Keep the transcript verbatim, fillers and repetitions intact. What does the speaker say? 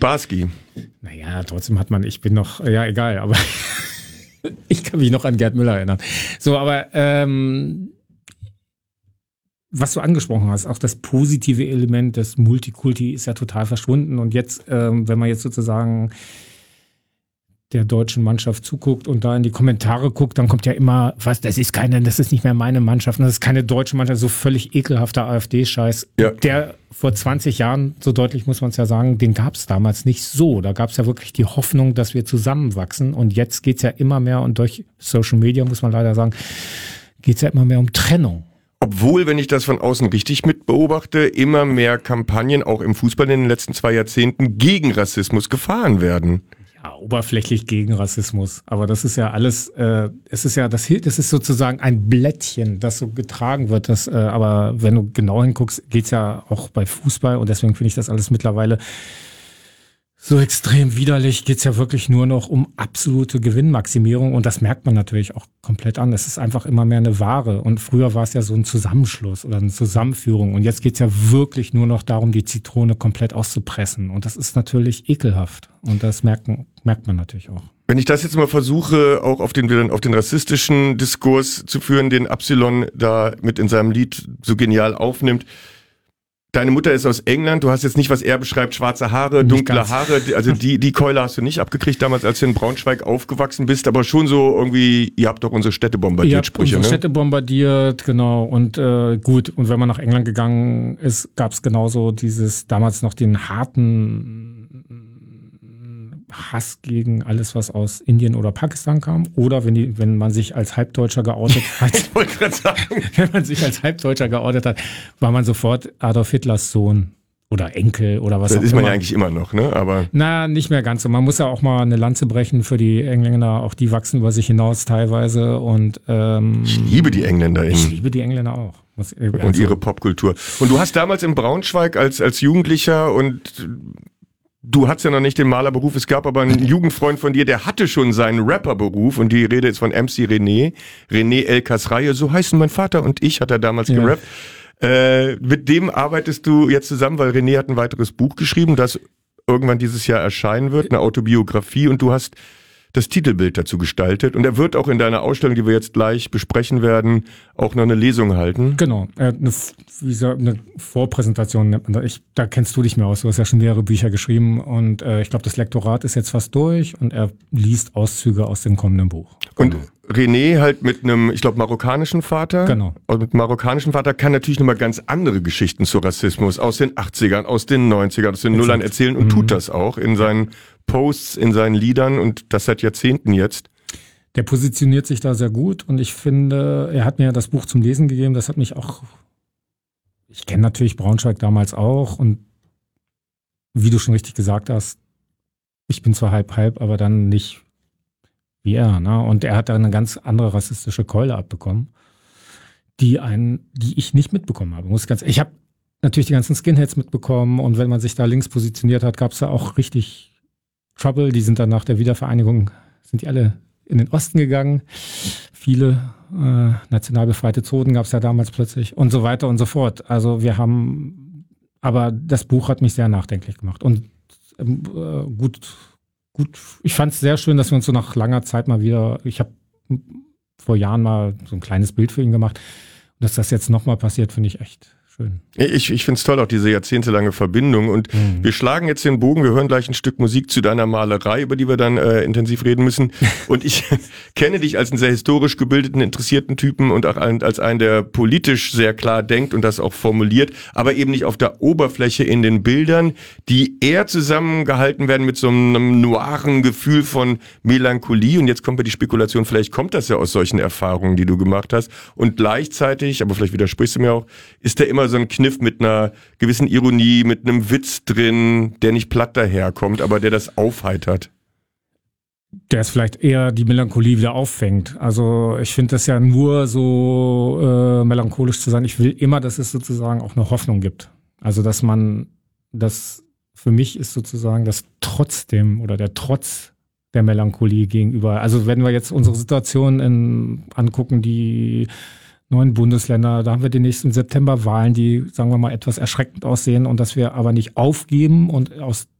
Barski. Naja, trotzdem hat man, ich bin noch, ja egal, aber ich kann mich noch an Gerd Müller erinnern. So, aber ähm, was du angesprochen hast, auch das positive Element des Multikulti ist ja total verschwunden. Und jetzt, ähm, wenn man jetzt sozusagen der deutschen Mannschaft zuguckt und da in die Kommentare guckt, dann kommt ja immer, was, das ist keine, das ist nicht mehr meine Mannschaft, das ist keine deutsche Mannschaft, so völlig ekelhafter AfD-Scheiß. Ja. Der vor zwanzig Jahren, so deutlich muss man es ja sagen, den gab es damals nicht so. Da gab es ja wirklich die Hoffnung, dass wir zusammenwachsen. Und jetzt geht es ja immer mehr, und durch Social Media muss man leider sagen, geht es ja immer mehr um Trennung. Obwohl, wenn ich das von außen richtig mit beobachte, immer mehr Kampagnen, auch im Fußball in den letzten zwei Jahrzehnten, gegen Rassismus gefahren werden. Ja, oberflächlich gegen Rassismus. Aber das ist ja alles, äh, es ist ja, das, das ist sozusagen ein Blättchen, das so getragen wird. Das, äh, aber wenn du genau hinguckst, geht's ja auch bei Fußball, und deswegen finde ich das alles mittlerweile so extrem widerlich, geht's ja wirklich nur noch um absolute Gewinnmaximierung, und das merkt man natürlich auch komplett an. Es ist einfach immer mehr eine Ware, und früher war es ja so ein Zusammenschluss oder eine Zusammenführung, und jetzt geht's ja wirklich nur noch darum, die Zitrone komplett auszupressen, und das ist natürlich ekelhaft, und das merkt, merkt man natürlich auch. Wenn ich das jetzt mal versuche, auch auf den, auf den rassistischen Diskurs zu führen, den Absilon da mit in seinem Lied so genial aufnimmt. Deine Mutter ist aus England, du hast jetzt nicht, was er beschreibt, schwarze Haare, dunkle Haare, also die die Keule hast du nicht abgekriegt damals, als du in Braunschweig aufgewachsen bist, aber schon so irgendwie, ihr habt doch unsere Städte bombardiert, ihr habt Sprüche, unsere ne? Städte bombardiert, genau, und äh, gut, und wenn man nach England gegangen ist, gab es genauso dieses, damals noch den harten Hass gegen alles, was aus Indien oder Pakistan kam, oder wenn die, wenn man sich als Halbdeutscher geoutet hat, ich wollte gerade sagen, wenn man sich als Halbdeutscher geoutet hat, war man sofort Adolf Hitlers Sohn oder Enkel oder was auch immer. Das ist man ja eigentlich immer noch, ne? Aber na, nicht mehr ganz so. Man muss ja auch mal eine Lanze brechen für die Engländer, auch die wachsen über sich hinaus teilweise, und ähm, ich liebe die Engländer. Ich liebe die Engländer auch. Muss, also, und ihre Popkultur. Und du hast damals in Braunschweig als als Jugendlicher, und du hattest ja noch nicht den Malerberuf, es gab aber einen Jugendfreund von dir, der hatte schon seinen Rapperberuf, und die Rede ist von M C René, René El Kasraie, so heißen mein Vater und ich, hat er damals ja. gerappt. Äh, mit dem arbeitest du jetzt zusammen, weil René hat ein weiteres Buch geschrieben, das irgendwann dieses Jahr erscheinen wird, eine Autobiografie, und du hast das Titelbild dazu gestaltet, und er wird auch in deiner Ausstellung, die wir jetzt gleich besprechen werden, auch noch eine Lesung halten. Genau, eine, wie gesagt, eine Vorpräsentation nennt man das. Ich, da kennst du dich mehr aus, du hast ja schon mehrere Bücher geschrieben, und äh, ich glaube, das Lektorat ist jetzt fast durch, und er liest Auszüge aus dem kommenden Buch. Und René halt mit einem, ich glaube, marokkanischen Vater. Genau. Und mit einem marokkanischen Vater kann natürlich nochmal ganz andere Geschichten zu Rassismus aus den achtzigern, aus den neunzigern, aus den Nullern erzählen, und mhm. tut das auch in seinen Posts, in seinen Liedern, und das seit Jahrzehnten jetzt. Der positioniert sich da sehr gut, und ich finde, er hat mir das Buch zum Lesen gegeben, das hat mich auch, ich kenne natürlich Braunschweig damals auch, und wie du schon richtig gesagt hast, ich bin zwar halb halb, aber dann nicht wie er, ne? Und er hat da eine ganz andere rassistische Keule abbekommen, die einen, die ich nicht mitbekommen habe. Muss ganz, ich habe natürlich die ganzen Skinheads mitbekommen, und wenn man sich da links positioniert hat, gab es da auch richtig Trouble. Die sind dann nach der Wiedervereinigung, sind die alle in den Osten gegangen. Viele äh, national befreite Zonen gab es ja damals plötzlich, und so weiter und so fort. Also wir haben, aber das Buch hat mich sehr nachdenklich gemacht, und äh, gut. Gut, ich fand es sehr schön, dass wir uns so nach langer Zeit mal wieder, ich habe vor Jahren mal so ein kleines Bild für ihn gemacht, und dass das jetzt nochmal passiert, finde ich echt schön. Ich, ich finde es toll, auch diese jahrzehntelange Verbindung, und mhm. wir schlagen jetzt den Bogen, wir hören gleich ein Stück Musik zu deiner Malerei, über die wir dann äh, intensiv reden müssen, und ich kenne dich als einen sehr historisch gebildeten, interessierten Typen, und auch als einen, der politisch sehr klar denkt und das auch formuliert, aber eben nicht auf der Oberfläche in den Bildern, die eher zusammengehalten werden mit so einem noiren Gefühl von Melancholie, und jetzt kommt bei die Spekulation, vielleicht kommt das ja aus solchen Erfahrungen, die du gemacht hast, und gleichzeitig, aber vielleicht widersprichst du mir auch, ist da immer so ein Kniff mit einer gewissen Ironie, mit einem Witz drin, der nicht platt daherkommt, aber der das aufheitert. Der es vielleicht eher die Melancholie wieder auffängt. Also ich finde das ja nur so äh, melancholisch zu sein. Ich will immer, dass es sozusagen auch eine Hoffnung gibt. Also dass man, das für mich ist sozusagen das trotzdem oder der Trotz der Melancholie gegenüber. Also wenn wir jetzt unsere Situation in, angucken, die neuen Bundesländer, da haben wir die nächsten September Wahlen, die, sagen wir mal, etwas erschreckend aussehen, und dass wir aber nicht aufgeben und aus